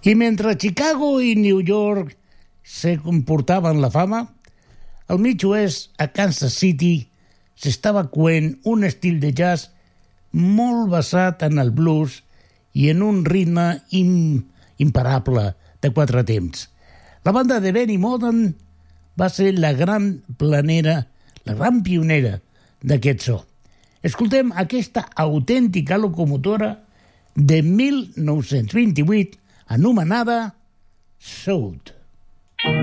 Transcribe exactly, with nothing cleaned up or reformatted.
I mentre Chicago i New York se comportaven la fama, al mig oest, a Kansas City, s'estava coent un estil de jazz molt basat en el blues i en un ritme im, imparable de quatre temps. La banda de Benny Moden va ser la gran planera, la gran pionera d'aquest so. Escoltem aquesta autèntica locomotora de mil nou-cents vint-i-vuit anomenada Soul.